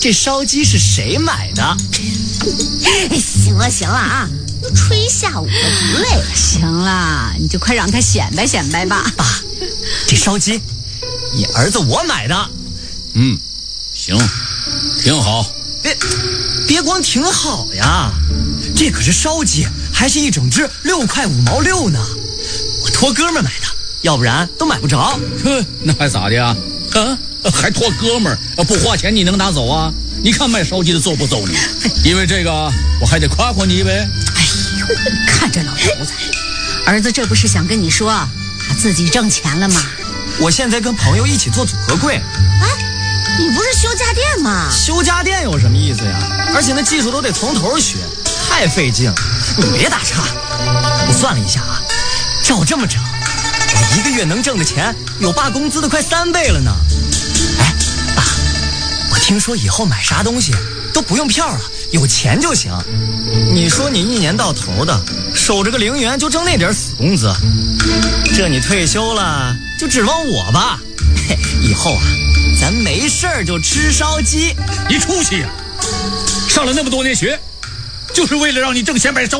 这烧鸡是谁买的？ 行了行了啊，吹下我的不累。 行了，你就快让他显摆显摆吧。 爸，这烧鸡，你儿子我买的。 行，挺好。 别光挺好呀，这可是烧鸡，还是一整只6块5毛6呢。我托哥们买的，要不然都买不着。 那还咋的啊？还托哥们儿，不花钱你能拿走啊？你看卖烧鸡的揍不揍你？因为这个我还得夸夸你呗。 哎呦，看这老头子，儿子这不是想跟你说他自己挣钱了吗？ 我现在跟朋友一起做组合柜。 你不是修家电吗？ 修家电有什么意思呀？而且那技术都得从头学，太费劲了。你别打岔，我算了一下啊，照这么整，我1个月能挣的钱有爸工资的快3倍了呢。哎，爸，我听说以后买啥东西都不用票了，有钱就行。你说你一年到头的守着个0元就挣那点死工资，这你退休了就指望我吧？嘿，以后啊，咱没事儿就吃烧鸡。 你出息呀！上了那么多年学，就是为了让你挣钱买烧